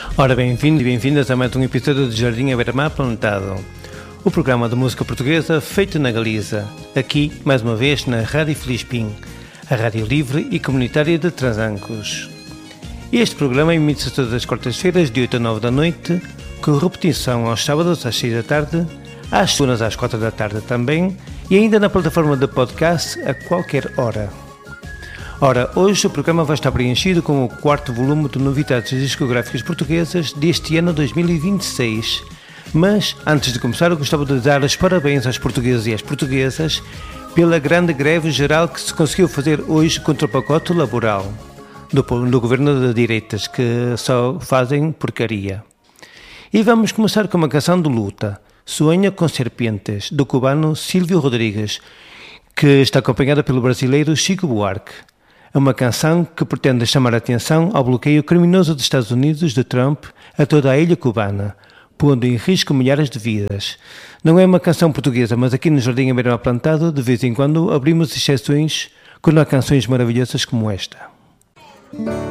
Ora, bem-vindos e bem-vindas a mais um episódio de Jardim à Beira-Mar Plantado, o programa de música portuguesa feito na Galiza, aqui, mais uma vez, na Rádio Filispim, a rádio livre e comunitária de Transancos. Este programa emite-se todas as quartas-feiras de 8 a 9 da noite, com repetição aos sábados às 6 da tarde, às segundas às 4 da tarde também, e ainda na plataforma de podcast a qualquer hora. Ora, hoje o programa vai estar preenchido com o quarto volume de novidades discográficas portuguesas deste ano 2026. Mas, antes de começar, eu gostava de dar os parabéns aos portugueses e às portuguesas pela grande greve geral que se conseguiu fazer hoje contra o pacote laboral do governo de direitas, que só fazem porcaria. E vamos começar com uma canção de luta, Sonha com Serpientes, do cubano Silvio Rodrigues, que está acompanhada pelo brasileiro Chico Buarque. É uma canção que pretende chamar a atenção ao bloqueio criminoso dos Estados Unidos de Trump a toda a ilha cubana, pondo em risco milhares de vidas. Não é uma canção portuguesa, mas aqui no Jardim à Beira-Mar Plantado, de vez em quando, abrimos exceções quando há canções maravilhosas como esta.